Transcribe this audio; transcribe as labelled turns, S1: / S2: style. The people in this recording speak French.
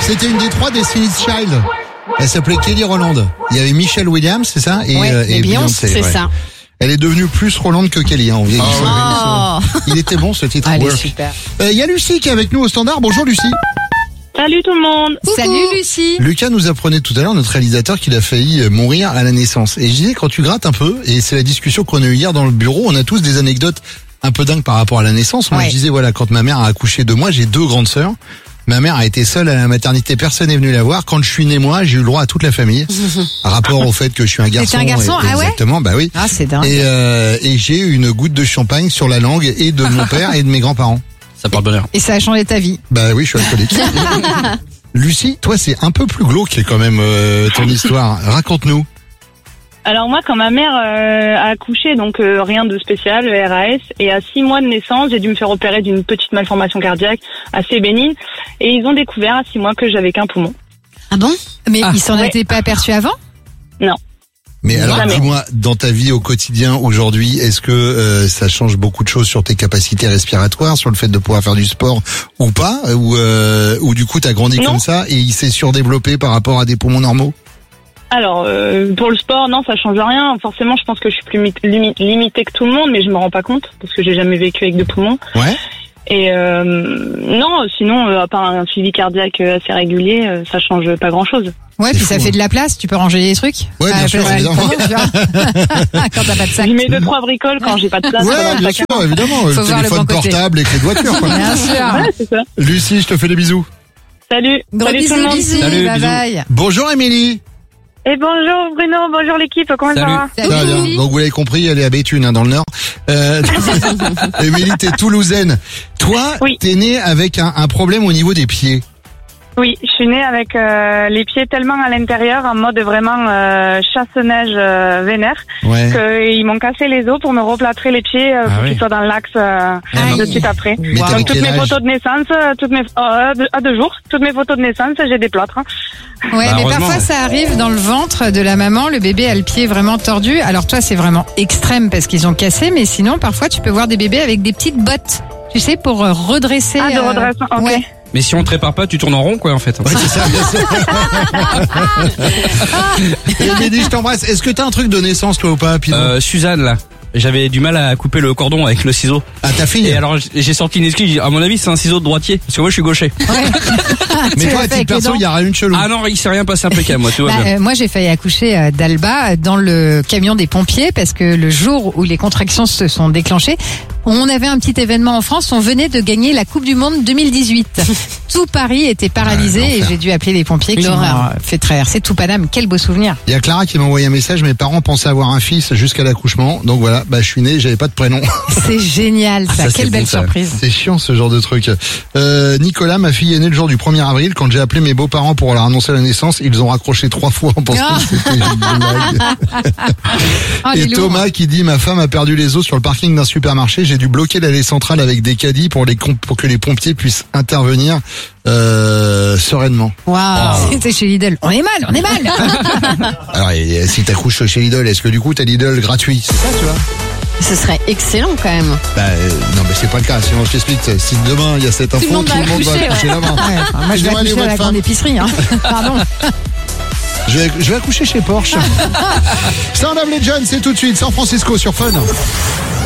S1: C'était une des 3 Destiny's Child. Elle s'appelait Kelly Rowland. Il y avait Michelle Williams, c'est ça, et Beyoncé.
S2: C'est ça.
S1: Elle est devenue plus Rowland que Kelly, hein, on vient Il était bon ce titre.
S2: Allez, super.
S1: Il y a Lucie qui est avec nous au standard. Bonjour Lucie.
S3: Salut tout le monde.
S2: Salut Lucie.
S1: Lucas nous apprenait tout à l'heure, notre réalisateur, qu'il a failli mourir à la naissance. Et je disais, quand tu grattes un peu, et c'est la discussion qu'on a eue hier dans le bureau, on a tous des anecdotes un peu dingues par rapport à la naissance. Moi, je disais, voilà, quand ma mère a accouché de moi, j'ai 2 grandes sœurs. Ma mère a été seule à la maternité, personne n'est venu la voir. Quand je suis né, moi, j'ai eu le droit à toute la famille. Rapport au fait que je suis un garçon.
S2: C'est un garçon,
S1: exactement, bah oui.
S2: Ah, c'est dingue.
S1: Et j'ai eu une goutte de champagne sur la langue et de mon père et de mes grands-parents.
S4: Ça porte bonheur.
S2: Et ça a changé ta vie.
S1: Bah oui, je suis alcoolique. Lucie, toi, c'est un peu plus glauque quand même ton histoire. Raconte-nous.
S3: Alors moi, quand ma mère a accouché, donc rien de spécial, RAS, et à 6 mois de naissance, j'ai dû me faire opérer d'une petite malformation cardiaque assez bénigne, et ils ont découvert à 6 mois que j'avais qu'un poumon.
S2: Ah bon? Mais ils s'en étaient pas aperçus avant?
S3: Non.
S1: Mais alors,
S3: Jamais.
S1: dis-moi, dans ta vie au quotidien aujourd'hui, est-ce que ça change beaucoup de choses sur tes capacités respiratoires, sur le fait de pouvoir faire du sport ou pas, ou du coup t'as grandi comme ça et il s'est surdéveloppé par rapport à des poumons normaux?
S3: Alors, pour le sport, non, ça change rien. Forcément, je pense que je suis plus limitée que tout le monde, mais je me rends pas compte, parce que j'ai jamais vécu avec 2 poumons.
S1: Ouais.
S3: Et non, sinon, à part un suivi cardiaque assez régulier, ça change pas grand-chose.
S2: Ouais, puis ça fait de la place, tu peux ranger les trucs.
S1: Ouais, bien sûr, évidemment.
S2: Quand t'as pas de sac.
S3: Je mets 2-3 bricoles quand j'ai pas de place.
S1: Ouais, bien sûr, évidemment.
S2: Faut
S1: Le
S2: voir le
S1: téléphone
S2: bon côté.
S1: portable et les clés de voiture, quoi.
S2: Bien sûr.
S3: Ouais, c'est ça.
S1: Lucie, je te fais des bisous.
S3: Salut.
S2: Gros
S3: Salut tout le monde.
S2: bisous,
S4: Salut,
S2: bye
S4: bisous.
S2: bye.
S1: Bonjour Émilie.
S3: Et bonjour Bruno, bonjour l'équipe, comment ça va?
S1: Ça va bien. Donc vous l'avez compris, elle est à Béthune, hein, dans le Nord. Émilie, t'es toulousaine. Toi, t'es née avec un problème au niveau des pieds.
S3: Oui, je suis née avec les pieds tellement à l'intérieur, en mode vraiment chasse-neige vénère, qu'ils m'ont cassé les os pour me replâtrer les pieds pour qu'ils soient dans l'axe de suite après. Donc toutes mes photos de naissance, à 2 jours, toutes mes photos de naissance, j'ai des plâtres. Hein.
S2: Ouais, mais parfois ça arrive dans le ventre de la maman, le bébé a le pied vraiment tordu. Alors toi, c'est vraiment extrême parce qu'ils ont cassé, mais sinon parfois tu peux voir des bébés avec des petites bottes, tu sais, pour redresser.
S3: Ah, de redressement, ok.
S2: Ouais.
S4: Mais si on te répare pas, tu tournes en rond, quoi, en fait.
S1: Ouais, c'est ça, bien sûr. Émilie, je t'embrasse. Est-ce que t'as un truc de naissance, toi, ou pas, Pinot?
S4: Suzanne, là. J'avais du mal à couper le cordon avec le ciseau.
S1: Ah, ta fille?
S4: Et alors, j'ai sorti une excuse, j'ai dit, à mon avis, c'est un ciseau de droitier. Parce que moi, je suis gaucher.
S1: Mais toi, à titre perso, il y a rien de chelou.
S4: Ah non, il s'est rien passé impeccable, moi, tu vois.
S2: Moi, j'ai failli accoucher d'Alba dans le camion des pompiers parce que le jour où les contractions se sont déclenchées, on avait un petit événement en France, on venait de gagner la Coupe du Monde 2018. Tout Paris était paralysé et j'ai dû appeler les pompiers qui m'ont fait traverser tout Paname. Quel beau souvenir.
S1: Il y a Clara qui m'a envoyé un message, mes parents pensaient avoir un fils jusqu'à l'accouchement. Donc voilà, je suis né, j'avais pas de prénom.
S2: C'est génial ça, quelle belle surprise.
S1: C'est chiant ce genre de truc. Nicolas, ma fille est née le jour du 1er avril. Quand j'ai appelé mes beaux-parents pour leur annoncer la naissance, ils ont raccroché 3 fois en pensant que c'était une blague. Et Thomas qui dit, ma femme a perdu les os sur le parking d'un supermarché. J'ai dû bloquer l'allée centrale avec des caddies pour que les pompiers puissent intervenir sereinement.
S2: Waouh, c'était chez Lidl. On est mal.
S1: Alors, si t'accouches chez Lidl, est-ce que du coup t'as Lidl gratuit? C'est ça, tu vois?
S5: Ce serait excellent quand même.
S1: Non, mais c'est pas le cas. Sinon, je t'explique. Si demain il y a cette info, tout le monde va accoucher là-bas.
S2: Moi, je vais accoucher à la grande épicerie. Pardon.
S1: Je vais accoucher chez Porsche. Sound of Legend, c'est tout de suite. San Francisco sur Fun.